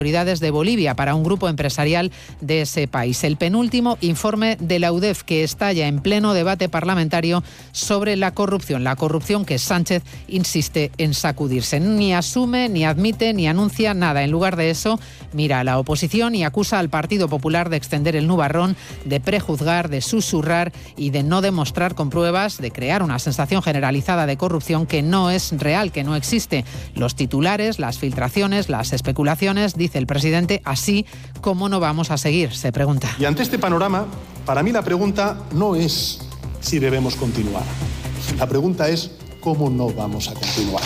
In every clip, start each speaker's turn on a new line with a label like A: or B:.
A: autoridades de Bolivia para un grupo empresarial de ese país. El penúltimo informe de la UDEF, que estalla en pleno debate parlamentario sobre la corrupción que Sánchez insiste en sacudirse. Ni asume, ni admite, ni anuncia nada. En lugar de eso, mira a la oposición y acusa al Partido Popular de extender el nubarrón, de prejuzgar, de susurrar y de no demostrar con pruebas, de crear una sensación generalizada de corrupción que no es real, que no existe. Los titulares, las filtraciones, las especulaciones, dice el presidente, así como no vamos a seguir, se pregunta.
B: Y ante este panorama, para mí la pregunta no es si debemos continuar. La pregunta es cómo no vamos a continuar.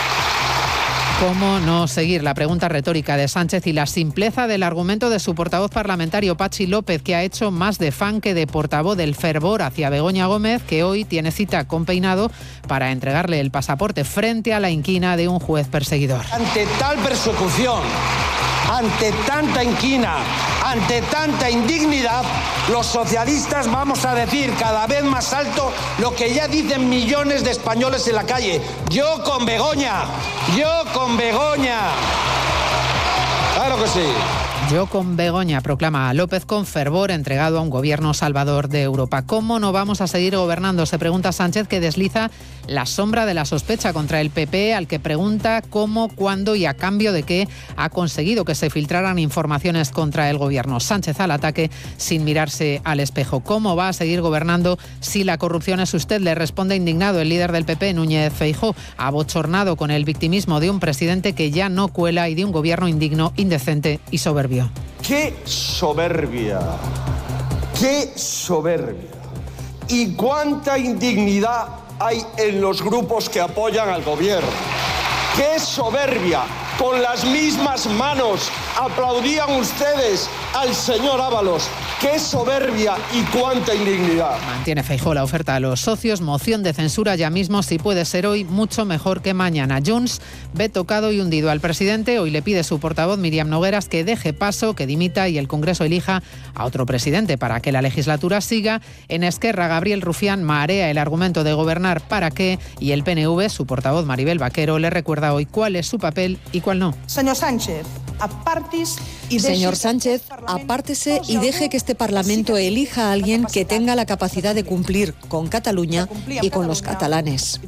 A: ¿Cómo no seguir? La pregunta retórica de Sánchez y la simpleza del argumento de su portavoz parlamentario, Patxi López, que ha hecho más de fan que de portavoz del fervor hacia Begoña Gómez, que hoy tiene cita con Peinado para entregarle el pasaporte frente a la inquina de un juez perseguidor.
C: Ante tal persecución, ante tanta inquina, ante tanta indignidad, los socialistas vamos a decir cada vez más alto lo que ya dicen millones de españoles en la calle. Yo con Begoña, yo con Begoña. Claro que sí.
A: Yo con Begoña, proclama López con fervor, entregado a un gobierno salvador de Europa. ¿Cómo no vamos a seguir gobernando?, se pregunta Sánchez, que desliza la sombra de la sospecha contra el PP, al que pregunta cómo, cuándo y a cambio de qué ha conseguido que se filtraran informaciones contra el gobierno. Sánchez al ataque sin mirarse al espejo. ¿Cómo va a seguir gobernando si la corrupción es usted?, le responde indignado el líder del PP, Núñez Feijóo, abochornado con el victimismo de un presidente que ya no cuela y de un gobierno indigno, indecente y soberbio.
C: ¡Qué soberbia! ¡Qué soberbia! ¿Y cuánta indignidad hay en los grupos que apoyan al gobierno? ¡Qué soberbia! Con las mismas manos aplaudían ustedes al señor Ábalos. ¡Qué soberbia y cuánta indignidad!
A: Mantiene Feijóo la oferta a los socios, moción de censura ya mismo, si puede ser hoy, mucho mejor que mañana. Junts ve tocado y hundido al presidente. Hoy le pide su portavoz, Míriam Nogueras, que deje paso, que dimita y el Congreso elija a otro presidente para que la legislatura siga. En Esquerra, Gabriel Rufián marea el argumento de gobernar para qué, y el PNV, su portavoz, Maribel Vaquero, le recuerda hoy cuál es su papel y cuál no.
D: Señor Sánchez, apártese y deje que este Parlamento elija a alguien que tenga la capacidad de cumplir con Cataluña y con los catalanes.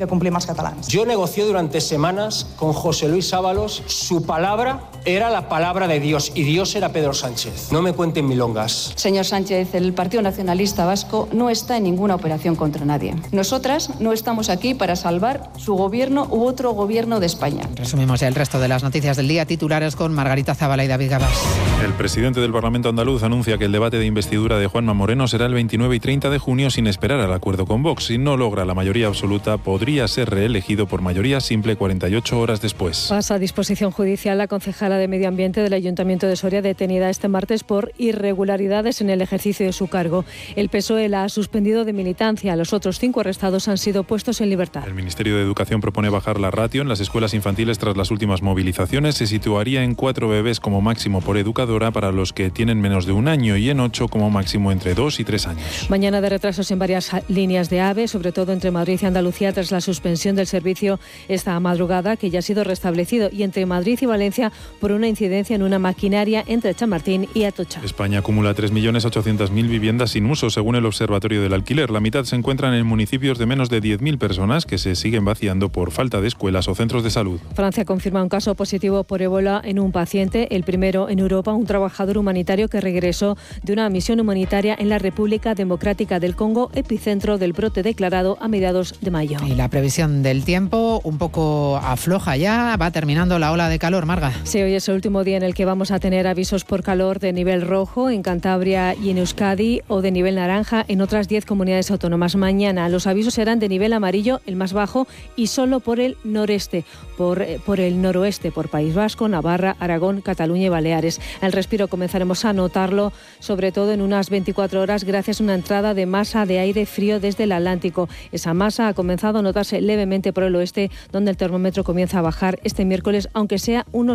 E: Yo negocié durante semanas con José Luis Ábalos. Su palabra era la palabra de Dios y Dios era Pedro Sánchez. No me cuenten milongas.
F: Señor Sánchez, el Partido Nacionalista Vasco no está en ninguna operación contra nadie. Nosotras no estamos aquí para salvar su gobierno u otro gobierno de España.
A: Resumimos ya el resto de las noticias del día, titulares con Margarita Zavala y David Gabás.
G: El presidente del Parlamento andaluz anuncia que el debate de investidura de Juanma Moreno será el 29 y 30 de junio sin esperar al acuerdo con Vox. Si no logra la mayoría absoluta, podría ser reelegido por mayoría simple 48 horas después.
H: Pasa a disposición judicial la concejala de Medio Ambiente del Ayuntamiento de Soria, detenida este martes por irregularidades en el ejercicio de su cargo. El PSOE la ha suspendido de militancia. Los otros 5 arrestados han sido puestos en libertad.
G: El Ministerio de Educación propone bajar la ratio en las escuelas infantiles tras las últimas movilizaciones. Se situaría en 4 bebés como máximo por educadora para los que tienen menos de un año y en 8 como máximo entre 2 y 3 años.
H: Mañana de retrasos en varias líneas de AVE, sobre todo entre Madrid y Andalucía, tras la suspensión del servicio esta madrugada, que ya ha sido restablecido, y entre Madrid y Valencia por una incidencia en una maquinaria entre Chamartín y Atocha.
G: España acumula 3.800.000 viviendas sin uso, según el Observatorio del Alquiler. La mitad se encuentran en municipios de menos de 10.000 personas que se siguen vaciando por falta de escuelas o centros de salud.
H: Francia confirma un caso positivo por ébola en un paciente, el primero en Europa, un trabajador humanitario que regresó de una misión humanitaria en la República Democrática del Congo, epicentro del brote declarado a mediados de mayo.
A: Y la previsión del tiempo un poco afloja ya, va terminando la ola de calor, Marga.
H: Sí, hoy es el último día en el que vamos a tener avisos por calor de nivel rojo en Cantabria y en Euskadi, o de nivel naranja en otras 10 comunidades autónomas. Mañana los avisos serán de nivel amarillo, el más bajo, y solo por el noreste, por el noroeste, por País Vasco, Navarra, Aragón, Cataluña y Baleares. El respiro comenzaremos a notarlo, sobre todo en unas 24 horas, gracias a una entrada de masa de aire frío desde el Atlántico. Esa masa ha comenzado a notarse levemente por el oeste, donde el termómetro comienza a bajar este miércoles, aunque sea unos grados.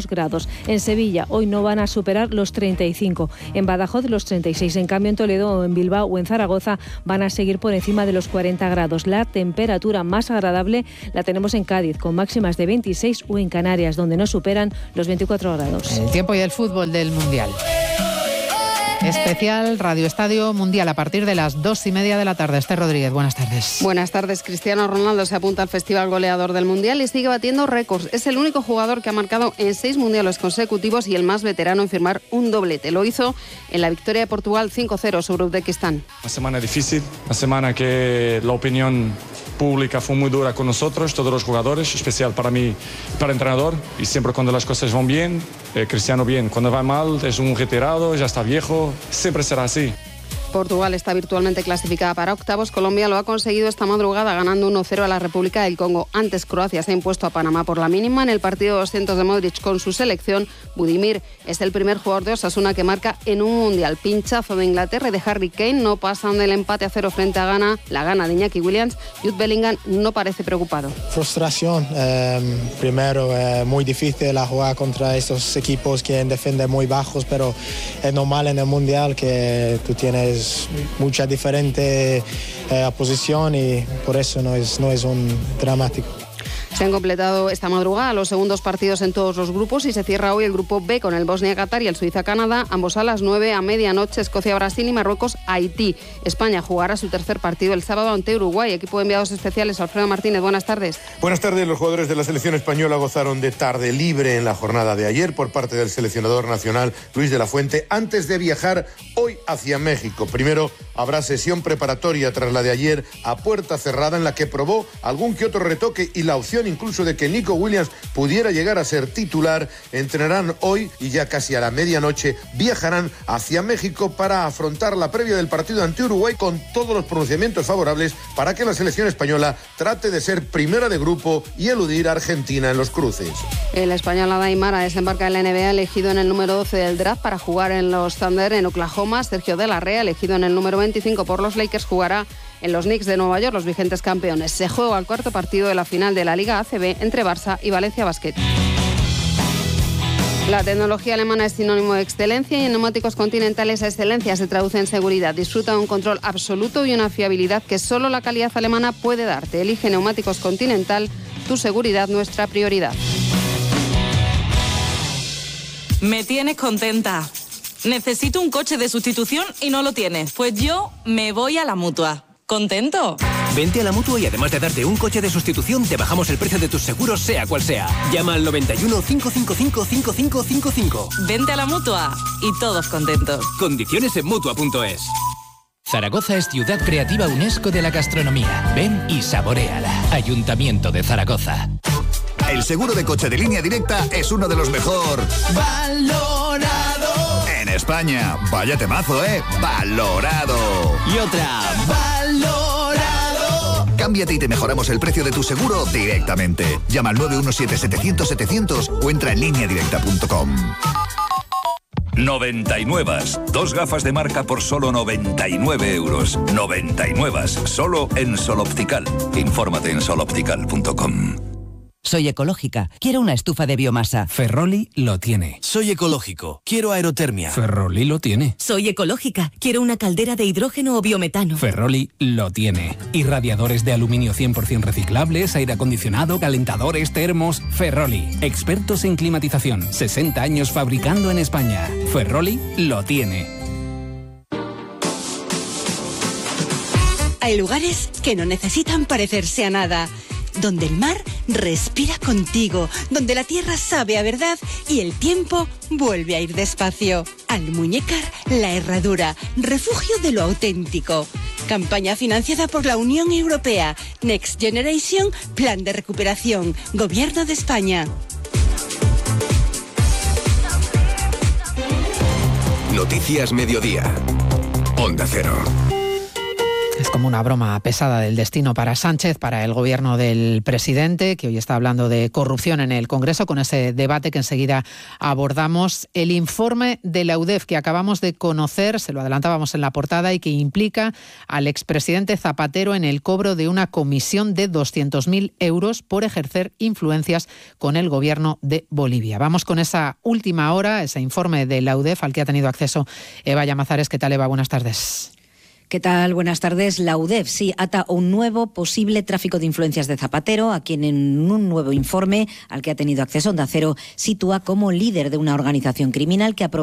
H: grados. En Sevilla hoy no van a superar los 35. En Badajoz los 36. En cambio en Toledo o en Bilbao o en Zaragoza van a seguir por encima de los 40 grados. La temperatura más agradable la tenemos en Cádiz, con máximas de 26, o en Canarias, donde no superan los 24 grados.
A: El tiempo y el fútbol del Mundial. Especial Radio Estadio Mundial a partir de las 2:30 de la tarde. Esther Rodríguez, buenas tardes.
I: Buenas tardes. Cristiano Ronaldo se apunta al festival goleador del Mundial y sigue batiendo récords. Es el único jugador que ha marcado en 6 mundiales consecutivos y el más veterano en firmar un doblete. Lo hizo en la victoria de Portugal 5-0 sobre Uzbekistán.
J: Una semana difícil, una semana que la opinión pública fue muy dura con nosotros, todos los jugadores, especial para mí, para el entrenador. Y siempre cuando las cosas van bien, Cristiano bien. Cuando va mal, es un retirado, ya está viejo, siempre será así.
I: Portugal está virtualmente clasificada para octavos. Colombia lo ha conseguido esta madrugada ganando 1-0 a la República del Congo. Antes Croacia se ha impuesto a Panamá por la mínima. En el partido 200 de Modric con su selección, Budimir es el primer jugador de Osasuna que marca en un mundial. Pinchazo de Inglaterra y de Harry Kane no pasan del empate a 0 frente a Ghana. La Ghana de Iñaki Williams. Jude Bellingham no parece preocupado.
K: Frustración. Primero, muy difícil a jugar contra estos equipos que defienden muy bajos, pero es normal en el mundial que tú tienes mucha diferente posición y por eso no es un dramático.
I: Se han completado esta madrugada los segundos partidos en todos los grupos y se cierra hoy el grupo B con el Bosnia-Qatar y el Suiza-Canadá, ambos a las 9, a medianoche Escocia-Brasil y Marruecos-Haití. España jugará su tercer partido el sábado ante Uruguay. Equipo de enviados especiales, Alfredo Martínez, buenas tardes.
L: Buenas tardes. Los jugadores de la selección española gozaron de tarde libre en la jornada de ayer por parte del seleccionador nacional Luis de la Fuente antes de viajar hoy hacia México. Primero habrá sesión preparatoria tras la de ayer a puerta cerrada en la que probó algún que otro retoque y la opción incluso de que Nico Williams pudiera llegar a ser titular. Entrenarán hoy y ya casi a la medianoche viajarán hacia México para afrontar la previa del partido ante Uruguay con todos los pronunciamientos favorables para que la selección española trate de ser primera de grupo y eludir a Argentina en los cruces.
I: El español Adaimara desembarca en la NBA elegido en el número 12 del draft para jugar en los Thunder en Oklahoma. Sergio de la Rea, elegido en el número 25 por los Lakers, jugará en los Knicks de Nueva York, los vigentes campeones. Se juega el cuarto partido de la final de la Liga ACB entre Barça y Valencia Basket. La tecnología alemana es sinónimo de excelencia y en neumáticos Continental esa excelencia se traduce en seguridad. Disfruta de un control absoluto y una fiabilidad que solo la calidad alemana puede darte. Elige neumáticos Continental, tu seguridad, nuestra prioridad.
M: Me tienes contenta. Necesito un coche de sustitución y no lo tienes. Pues yo me voy a la Mutua. ¿Contento?
N: Vente a la Mutua y además de darte un coche de sustitución, te bajamos el precio de tus seguros, sea cual sea. Llama al 91 555 5555.
M: Vente a la Mutua y todos contentos.
N: Condiciones en Mutua.es.
O: Zaragoza es ciudad creativa UNESCO de la gastronomía. Ven y saboréala. Ayuntamiento de Zaragoza.
P: El seguro de coche de Línea Directa es uno de los mejor valorado en España. Vaya temazo, ¿eh? Valorado.
N: Y otra.
P: Valorado. Cámbiate y te mejoramos el precio de tu seguro directamente. Llama al 917-700-700 o entra en lineadirecta.com.
Q: 99. 2 gafas de marca por solo 99 euros. 99. Solo en Sol Optical. Infórmate en soloptical.com.
R: Soy ecológica. Quiero una estufa de biomasa.
O: Ferroli lo tiene.
S: Soy ecológico. Quiero aerotermia.
O: Ferroli lo tiene.
T: Soy ecológica. Quiero una caldera de hidrógeno o biometano.
O: Ferroli lo tiene. Y radiadores de aluminio 100% reciclables, aire acondicionado, calentadores, termos. Ferroli. Expertos en climatización. 60 años fabricando en España. Ferroli lo tiene.
U: Hay lugares que no necesitan parecerse a nada. Donde el mar respira contigo, donde la tierra sabe a verdad y el tiempo vuelve a ir despacio. Almuñécar, La Herradura, refugio de lo auténtico. Campaña financiada por la Unión Europea. Next Generation, Plan de Recuperación, Gobierno de España.
V: Noticias Mediodía. Onda Cero.
A: como una broma pesada del destino para Sánchez, para el gobierno del presidente, que hoy está hablando de corrupción en el Congreso, con ese debate que enseguida abordamos. El informe de la UDEF que acabamos de conocer, se lo adelantábamos en la portada, y que implica al expresidente Zapatero en el cobro de una comisión de 200.000 euros por ejercer influencias con el gobierno de Bolivia. Vamos con esa última hora, ese informe de la UDEF al que ha tenido acceso Eva Llamazares. ¿Qué tal, Eva? Buenas tardes.
B: ¿Qué tal? Buenas tardes. La UDEF sí ata un nuevo posible tráfico de influencias de Zapatero, a quien en un nuevo informe al que ha tenido acceso Onda Cero sitúa como líder de una organización criminal que aprovecha